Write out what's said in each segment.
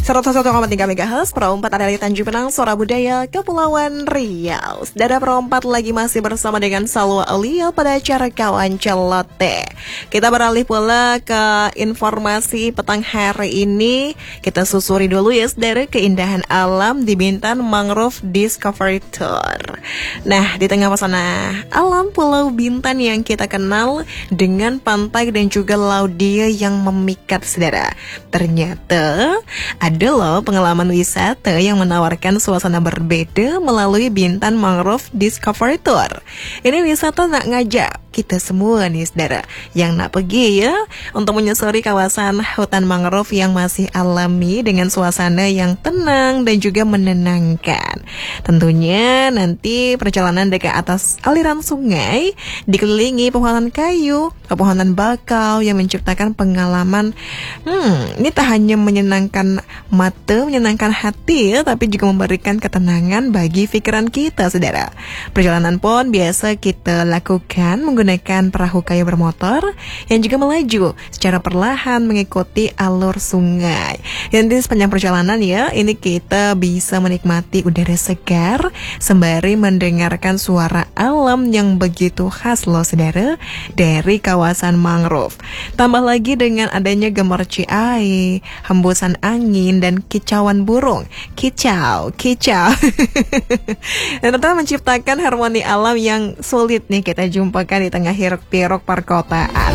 101,3 MHz, Pro 4 ada di Tanjung Pinang, Suara Budaya, Kepulauan Riau. Saudara Pro 4 lagi masih bersama dengan Salwa Aulia pada acara Kawan Celote. Kita beralih pula ke informasi petang hari ini. Kita susuri dulu ya saudara keindahan alam di Bintan Mangrove Discovery Tour. Nah, di tengah pesona alam Pulau Bintan yang kita kenal dengan pantai dan juga laut dia yang memikat saudara. Ternyata ada loh pengalaman wisata yang menawarkan suasana berbeda melalui Bintan Mangrove Discovery Tour. Ini wisata nak ngajak kita semua nih saudara yang nak pergi ya untuk menyusuri kawasan hutan mangrove yang masih alami dengan suasana yang tenang dan juga menenangkan. Tentunya nanti perjalanan dekat atas aliran sungai dikelilingi pepohonan kayu, pepohonan bakau yang menciptakan pengalaman ini tak hanya menyenangkan mata, menyenangkan hati ya, tapi juga memberikan ketenangan bagi pikiran kita saudara. Perjalanan pun biasa kita lakukan menggunakan perahu kayu bermotor yang juga melaju secara perlahan mengikuti alur sungai. Dan di sepanjang perjalanan ya, ini kita bisa menikmati udara segar sembari mendengarkan suara alam yang begitu khas loh saudara dari kawasan mangrove. Tambah lagi dengan adanya gemerci air, hembusan angin dan kicauan burung. Kicau dan tetap menciptakan harmoni alam yang sulit nih kita jumpakan di tengah hiruk-pikuk perkotaan.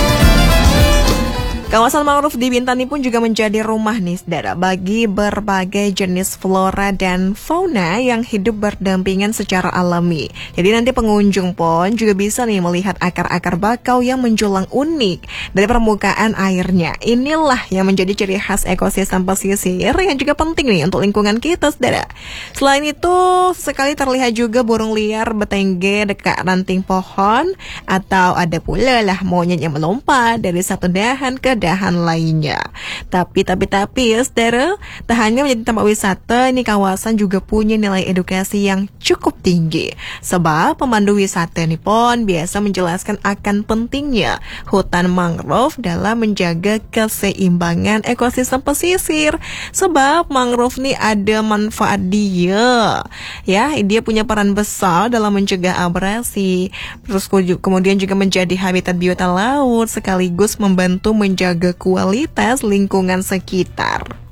Kawasan mangrove di Bintan ini pun juga menjadi rumah nih saudara bagi berbagai jenis flora dan fauna yang hidup berdampingan secara alami. Jadi nanti pengunjung pun juga bisa nih melihat akar-akar bakau yang menjulang unik dari permukaan airnya. Inilah yang menjadi ciri khas ekosistem pesisir yang juga penting nih untuk lingkungan kita saudara. Selain itu sekali terlihat juga burung liar bertengger dekat ranting pohon, atau ada pula lah monyet yang melompat dari satu dahan ke dahan lainnya. Tapi ya saudara, tak hanya menjadi tempat wisata, ini kawasan juga punya nilai edukasi yang cukup tinggi. Sebab pemandu wisata ini pun biasa menjelaskan akan pentingnya hutan mangrove dalam menjaga keseimbangan ekosistem pesisir. Sebab mangrove ini ada manfaat dia. Ya, dia punya peran besar dalam mencegah abrasi. Terus kemudian juga menjadi habitat biota laut sekaligus membantu menjaga kualitas lingkungan sekitar.